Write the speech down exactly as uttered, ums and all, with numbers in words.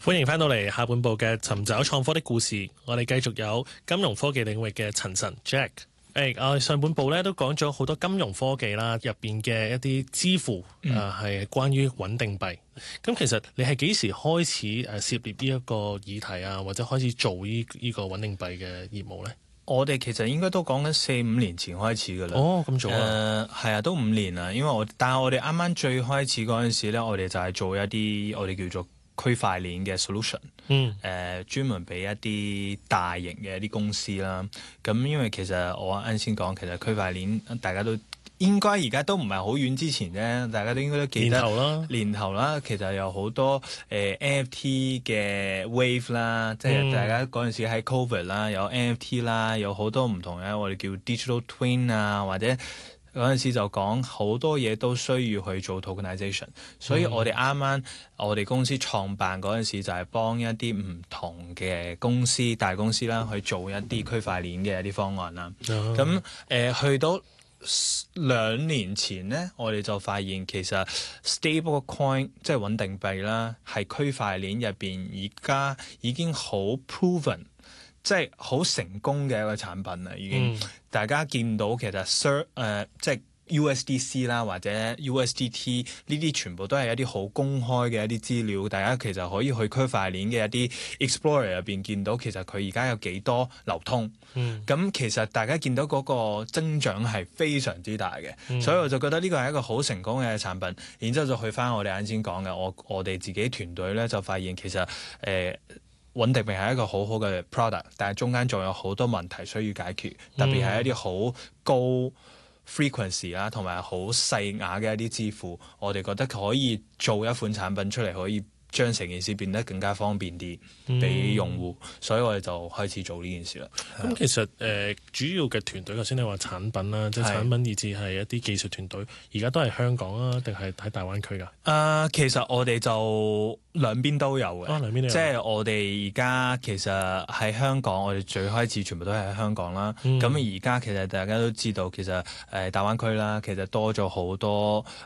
歡迎翻到嚟下半部嘅尋找創科的故事，我哋繼續有金融科技領域嘅陳晨 Jack。誒，我哋上半部咧都講咗好多金融科技啦，入邊嘅一啲支付誒係、嗯、關於穩定幣。咁其實你係幾時開始誒涉獵呢一個議題啊，或者開始做呢呢個穩定幣嘅業務咧？ 我哋其實應該都講緊四五年前開始㗎啦。 哦，咁早啊？ 誒係啊，都五年啦。因為我但係我哋啱啱最開始嗰陣時咧，我哋就係做一啲我哋叫做區塊鏈嘅 solution，嗯，誒、呃、專門俾一啲大型嘅一啲公司啦。咁因為其實我啱先講，其實區塊鏈大家都應該而家都唔係好遠之前啫，大家都應該都記得年頭啦， 年頭啦，其實有好多誒、呃、N F T 嘅 wave 啦，即係大家嗰陣時喺 Covid 啦，有 N F T 啦，有好多唔同嘅我哋叫 digital twin 啊，或者嗰陣時就講好多嘢都需要去做 tokenization，所以我哋啱啱我哋公司創辦嗰陣時就係幫一啲唔同嘅公司大公司啦去做一啲區塊鏈嘅一啲方案啦。咁誒、呃、去到兩年前呢，我哋就發現其實 stable coin 即係穩定幣啦，係區塊鏈入邊而家已經好 proven， 即係好成功嘅一個產品啦。已經、嗯、大家見到其實 Sir 誒、呃、即係 U S D C 啦或者 U S D T 呢啲全部都係一啲好公開嘅一啲資料，大家其實可以去區塊鏈嘅一啲 Explorer 入邊見到其實佢而家有幾多流通。咁、嗯、其實大家見到嗰個增長係非常之大嘅，嗯、所以我就覺得呢個係一個好成功嘅產品。然之後就去翻我哋啱先講嘅，我我哋自己團隊咧就發現其實誒、呃、穩定幣係一個好好嘅 product， 但係中間仲有好多問題需要解決，特別係一啲好高 frequency 啦，同埋好細額嘅一啲支付，我哋覺得可以做一款產品出嚟，可以將成件事變得更加方便啲俾用戶，嗯、所以我哋就開始做呢件事啦。 咁、嗯、其實誒、呃、主要嘅團隊頭先你話產品啦，即係產品以至係一啲技術團隊，而家都係香港啊，定係喺大灣區㗎？誒、 呃，其實我哋就兩邊都有嘅， 哦、兩邊都有。 即係我哋而家其實喺香港，我哋最開始全部都係喺香港啦。咁而家其實大家都知道，其實誒、呃、大灣區啦，其實多咗好多